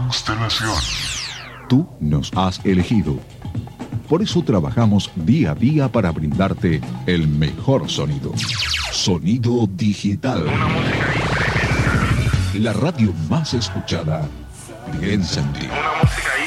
constelación. Tú nos has elegido. Por eso trabajamos día a día para brindarte el mejor sonido. Sonido digital. Una música increíble. La radio más escuchada. Piensa en ti. Una música